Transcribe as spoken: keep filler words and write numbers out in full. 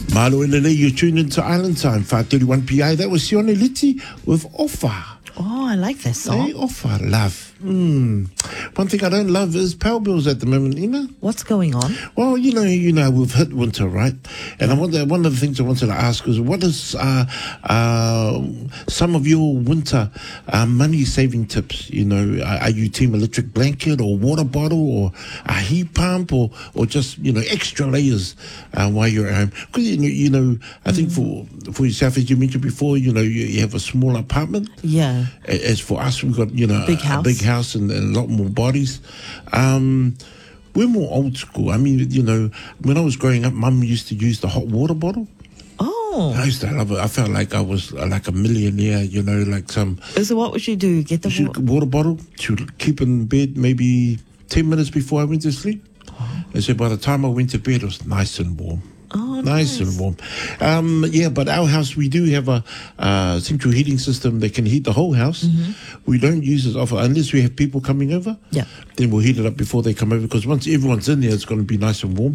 Malo Elele, you're tuned into Island Time, five thirty-one P I. That was Sione Liti with Offa. Oh, I like that song. Hey, Offa, love. Mm. One thing I don't love is power bills at the moment, you know? What's going on? Well, you know, you know, we've hit winter, right? And I wonder, one of the things I wanted to ask is, what is uh, uh, some of your winter uh, money-saving tips? You know, are, are you team electric blanket or water bottle or a heat pump or, or just, you know, extra layers uh, while you're at home? Because, you know, you know I think for for yourself, as you mentioned before, you know, you, you have a small apartment. Yeah. As for us, we've got, you know, big house. a big house and, and a lot more bodies. Um, we're more old school. I mean, you know, when I was growing up, Mum used to use the hot water bottle. Oh. I used to love it. I felt like I was uh, like a millionaire, you know, like some... So what would you do? Get the water, water bottle to keep in bed maybe ten minutes before I went to sleep. Oh. And so by the time I went to bed, it was nice and warm. Oh, nice, nice and warm. Um, yeah, but our house, we do have a uh, central heating system that can heat the whole house. Mm-hmm. We don't use it often unless we have people coming over. Yeah. Then we'll heat it up before they come over, because once everyone's in there, it's going to be nice and warm.